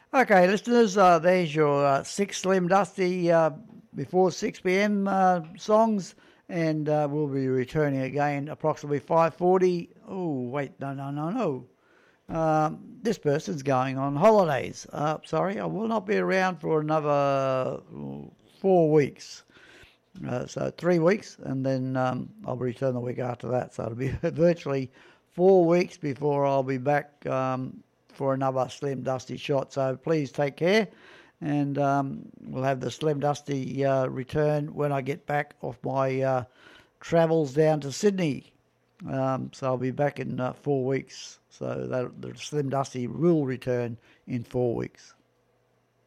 Okay, listeners, there's your six Slim Dusty before 6 p.m. Songs, and we'll be returning again approximately 5:40. Oh, wait, no. This person's going on holidays. Sorry, I will not be around for another 4 weeks. So 3 weeks, and then I'll return the week after that. So it'll be virtually 4 weeks before I'll be back for another Slim Dusty shot. So please take care, and we'll have the Slim Dusty return when I get back off my travels down to Sydney. So I'll be back in 4 weeks. So that the Slim Dusty will return in 4 weeks.